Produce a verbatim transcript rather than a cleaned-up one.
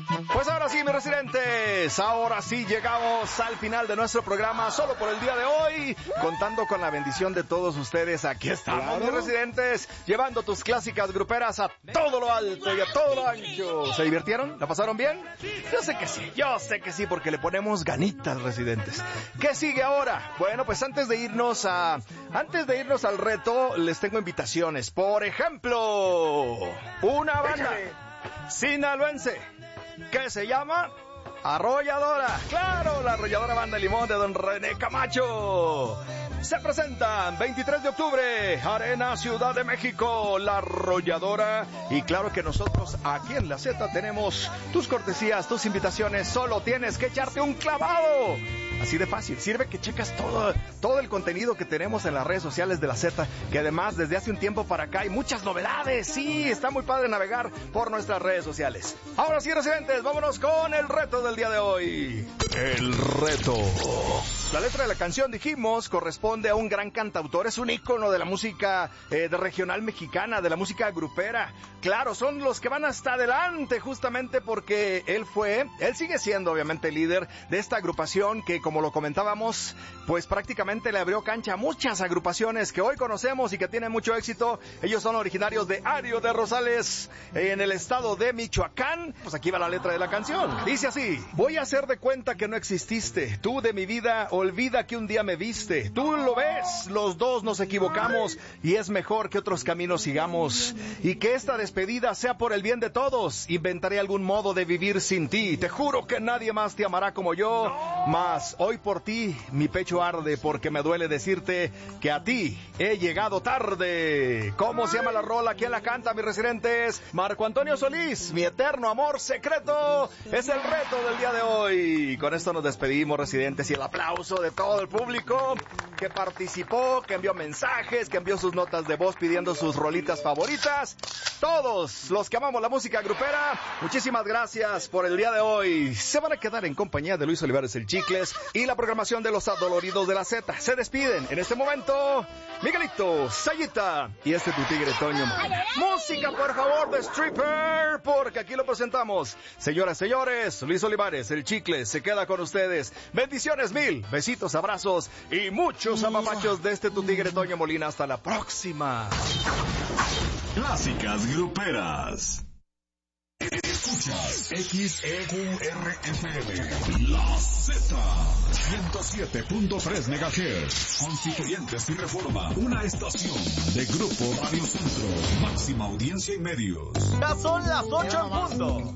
Pues ahora sí, mis residentes, ahora sí llegamos al final de nuestro programa solo por el día de hoy, contando con la bendición de todos ustedes. Aquí estamos, claro, mis residentes, llevando tus clásicas gruperas a todo lo alto y a todo lo ancho. ¿Se divirtieron? ¿La pasaron bien? Yo sé que sí, yo sé que sí, porque le ponemos ganitas, residentes. ¿Qué sigue ahora? Bueno, pues antes de irnos a antes de irnos al reto, les tengo invitaciones. Por ejemplo, una banda sinaloense que se llama Arrolladora. Claro, la Arrolladora Banda de Limón de don René Camacho. Se presentan veintitrés de octubre, Arena Ciudad de México, La Arrolladora. Y claro que nosotros aquí en La Z tenemos tus cortesías, tus invitaciones. Solo tienes que echarte un clavado. Así de fácil. Sirve que checas todo, todo el contenido que tenemos en las redes sociales de La Z, que además desde hace un tiempo para acá hay muchas novedades. Sí, está muy padre navegar por nuestras redes sociales. Ahora sí, residentes, vámonos con el reto del día de hoy. El reto. La letra de la canción, dijimos, corresponde a un gran cantautor. Es un ícono de la música eh, de regional mexicana, de la música grupera. Claro, son los que van hasta adelante, justamente porque él fue, él sigue siendo obviamente líder de esta agrupación que, como lo comentábamos, pues prácticamente le abrió cancha a muchas agrupaciones que hoy conocemos y que tienen mucho éxito. Ellos son originarios de Ario de Rosales, en el estado de Michoacán. Pues aquí va la letra de la canción. Dice así: voy a hacer de cuenta que no exististe. Tú de mi vida, olvida que un día me viste. Tú lo ves, los dos nos equivocamos y es mejor que otros caminos sigamos. Y que esta despedida sea por el bien de todos. Inventaré algún modo de vivir sin ti. Te juro que nadie más te amará como yo. Mas hoy por ti mi pecho arde porque me duele decirte que a ti he llegado tarde. ¿Cómo se llama la rola? ¿Quién la canta, mis residentes? Marco Antonio Solís, Mi Eterno Amor Secreto. Es el reto del día de hoy. Con esto nos despedimos, residentes, y el aplauso de todo el público que participó, que envió mensajes, que envió sus notas de voz pidiendo sus rolitas favoritas. Todos los que amamos la música grupera, muchísimas gracias por el día de hoy. Se van a quedar en compañía de Luis Olivares el Chicles y la programación de los adoloridos de la Z. Se despiden en este momento Miguelito, Sayita y este tu tigre Toño. Música, por favor, de Stripper, porque aquí lo presentamos. Señoras, señores, Luis Olivares el Chicles se queda con ustedes. Bendiciones mil, besitos, abrazos y muchos amamachos de este tu tigre Toño Molina. Hasta la próxima. Clásicas gruperas. Escuchas X E Q R F M, La Z, ciento siete punto tres megahertz, Constituyentes y Reforma, una estación de Grupo Radio Centro, máxima audiencia y medios. Ya son las ocho en punto.